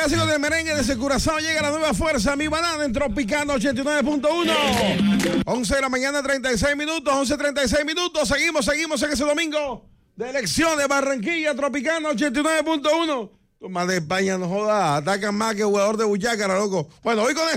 clásico del merengue de Curazao llega la nueva fuerza, Mi Banana en Tropicana 89.1. 11 de la mañana, 36 minutos, 11:36 minutos. Seguimos en ese domingo de elecciones, Barranquilla, Tropicana 89.1. Toma de España, no jodas, atacan más que jugador de Buchácara, loco. Bueno, hoy con esto.